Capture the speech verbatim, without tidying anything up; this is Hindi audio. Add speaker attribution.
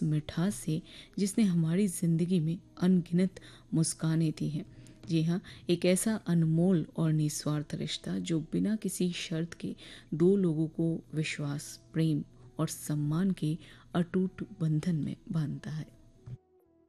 Speaker 1: उस मिठास से जिसने हमारी ज़िंदगी में अनगिनत मुस्कानें दी हैं। जी हाँ, एक ऐसा अनमोल और निस्वार्थ रिश्ता जो बिना किसी शर्त के दो लोगों को विश्वास, प्रेम और सम्मान के अटूट बंधन में बांधता है।